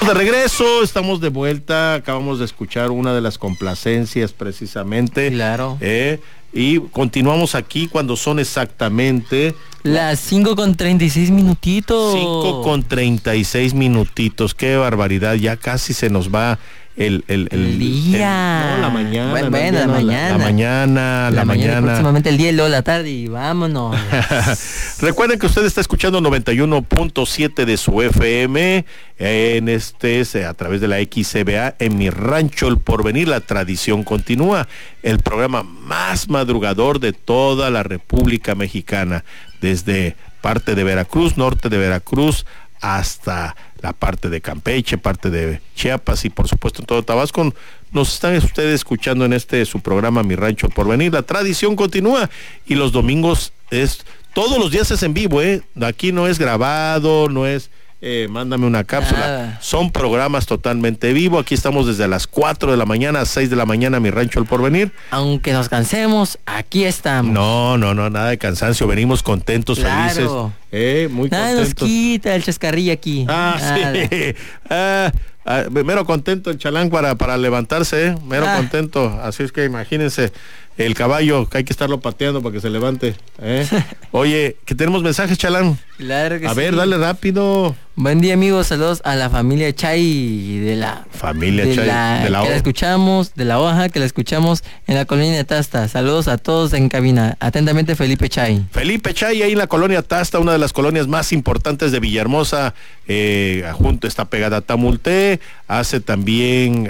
De regreso, estamos de vuelta, acabamos de escuchar una de las complacencias precisamente. Claro. Y continuamos aquí cuando son exactamente las 5:36 minutitos. 5:36 minutitos, qué barbaridad, ya casi se nos va el día. La mañana. Bueno, la mañana. La mañana. Próximamente el día y luego la tarde y vámonos. Recuerden que usted está escuchando 91.7 de su FM a través de la XCBA en Mi Rancho El Porvenir. La tradición continúa, el programa más madrugador de toda la República Mexicana, desde parte de Veracruz, norte de Veracruz, hasta la parte de Campeche, parte de Chiapas y por supuesto en todo Tabasco. Nos están ustedes escuchando en su programa Mi Rancho El Porvenir. La tradición continúa y los domingos todos los días es en vivo, aquí no es grabado, no es mándame una cápsula, son programas totalmente vivo. Aquí estamos desde las 4 de la mañana a 6 de la mañana, Mi Rancho El Porvenir. Aunque nos cansemos, aquí estamos. No, nada de cansancio, venimos contentos, felices, muy nada contentos. Nos quita el chascarrillo aquí. Sí. Mero contento el chalán para levantarse, contento. Así es que imagínense, el caballo que hay que estarlo pateando para que se levante. Oye, que tenemos mensajes, chalán. Claro que sí. A ver, dale rápido. Buen día, amigos, saludos a la familia Chay de la familia Chay de la que la escuchamos, de la hoja que la escuchamos en la colonia Tasta. Saludos a todos en cabina. Atentamente, Felipe Chay. Felipe Chay, ahí en la colonia Tasta, una de las colonias más importantes de Villahermosa, junto está pegada a Tamulté, hace también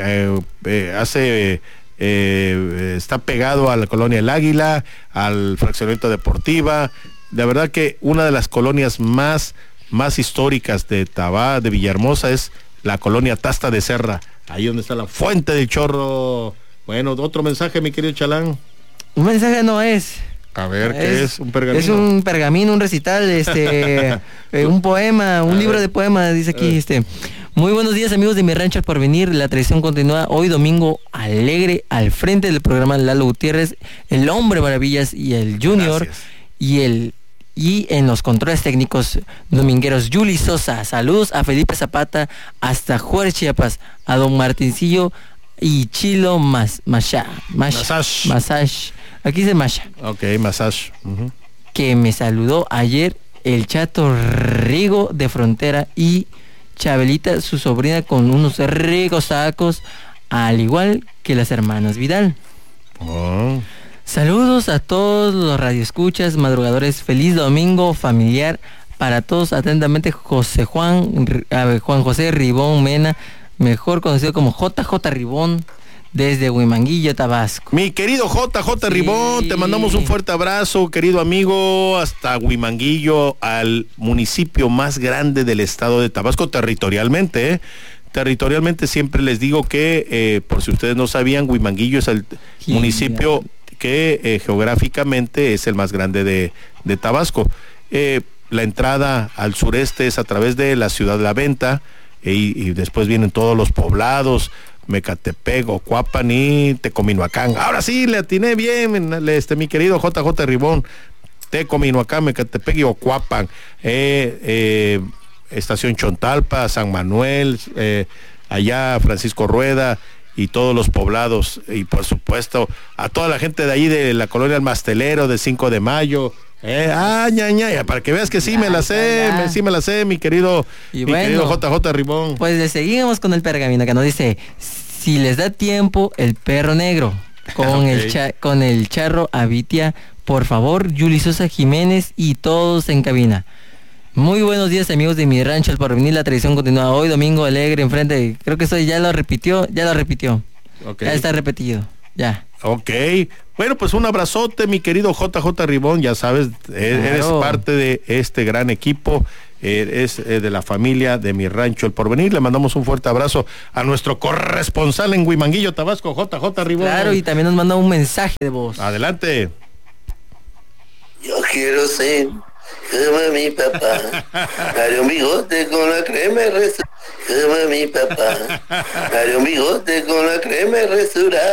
está pegado a la colonia El Águila, al fraccionamiento Deportiva. De verdad que una de las colonias más históricas de Villahermosa es la colonia Tasta de Serra, ahí donde está la Fuente del Chorro. Bueno, otro mensaje, mi querido chalán. Un mensaje no es. A ver, ¿qué es? ¿Un pergamino? Es un pergamino, un recital, un poema, un libro de poemas, dice aquí, Muy buenos días, amigos de Mi Rancho El Porvenir. La tradición continúa hoy domingo alegre al frente del programa Lalo Gutiérrez, el Hombre Maravillas y el Junior. Gracias. Y en los controles técnicos domingueros Yuli Sosa. Saludos a Felipe Zapata hasta Juárez, Chiapas, a don Martincillo y Chilo Massage. Aquí dice Masha. Ok, Massage. Que me saludó ayer el Chato Rigo de Frontera y Chabelita, su sobrina, con unos ricos tacos, al igual que las hermanas Vidal. Saludos a todos los radioescuchas, madrugadores. Feliz domingo familiar para todos. Atentamente, Juan José Ribón Mena, mejor conocido como JJ Ribón, desde Huimanguillo, Tabasco. Mi querido JJ Ribón, te mandamos un fuerte abrazo, querido amigo, hasta Huimanguillo, al municipio más grande del estado de Tabasco territorialmente. Territorialmente siempre les digo que, por si ustedes no sabían, Huimanguillo es el municipio que geográficamente es el más grande de Tabasco. La entrada al sureste es a través de la ciudad de La Venta, y después vienen todos los poblados, Mecatepec, Ocuapan y Tecominoacán. Ahora sí, le atiné bien, mi querido JJ Ribón. Tecominoacán, Mecatepec y Ocuapan. Estación Chontalpa, San Manuel, allá Francisco Rueda y todos los poblados. Y por supuesto, a toda la gente de ahí de la colonia El Mastelero, de 5 de Mayo. Para que veas que sí me la sé, mi querido JJ Ribón. Pues le seguimos con el pergamino que nos dice: si les da tiempo, el perro negro con el charro Avitia, por favor, Yuli Sosa Jiménez y todos en cabina. Muy buenos días, amigos de Mi Rancho El Porvenir. La tradición continúa hoy domingo alegre enfrente. Creo que eso ya lo repitió. Okay. Ya está repetido. Ya. Ok. Bueno, pues un abrazote, mi querido JJ Ribón. Ya sabes, eres parte de este gran equipo. Es de la familia de Mi Rancho El Porvenir. Le mandamos un fuerte abrazo a nuestro corresponsal en Huimanguillo, Tabasco, JJ Ribón. Claro, y también nos manda un mensaje de voz. Adelante. Yo quiero ser como mi papá, haré un bigote con la crema como mi papá, haré un bigote con la crema